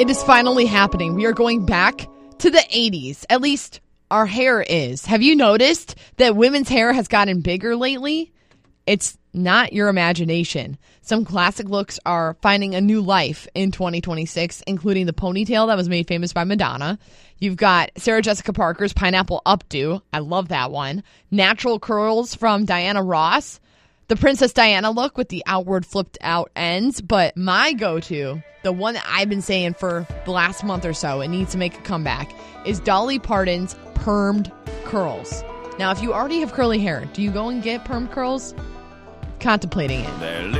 It is finally happening. We are going back to the 80s. At least our hair is. Have you noticed that women's hair has gotten bigger lately? It's not your imagination. Some classic looks are finding a new life in 2026, including the ponytail that was made famous by Madonna. You've got Sarah Jessica Parker's pineapple updo. I love that one. Natural curls from Diana Ross. The Princess Diana look with the outward flipped out ends. But my go-to, the one that I've been saying for the last month or so, it needs to make a comeback, is Dolly Parton's permed curls. Now, if you already have curly hair, do you go and get permed curls? Contemplating it.